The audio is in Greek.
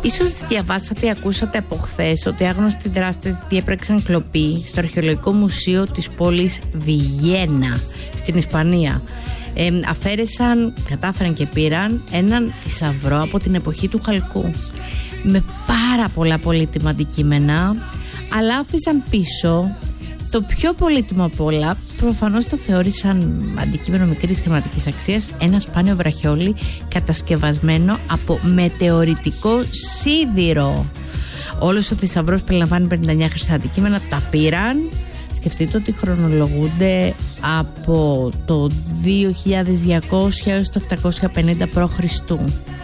Ίσως διαβάσατε ή ακούσατε από χθες ότι άγνωστοι δράστες διέπραξαν κλοπή στο Αρχαιολογικό Μουσείο της πόλης Βιγένα στην Ισπανία. Κατάφεραν και πήραν έναν θησαυρό από την εποχή του Χαλκού με πάρα πολλά πολύτιμα αντικείμενα, αλλά άφησαν πίσω το πιο πολύτιμο από όλα. Προφανώς το θεώρησαν αντικείμενο μικρής χρηματικής αξίας, ένα σπάνιο βραχιόλι κατασκευασμένο από μετεωρητικό σίδηρο. Όλος ο θησαυρός περιλαμβάνει 59 χρυσά αντικείμενα, τα πήραν. Σκεφτείτε ότι χρονολογούνται από το 2200 έως το 750 π.Χ.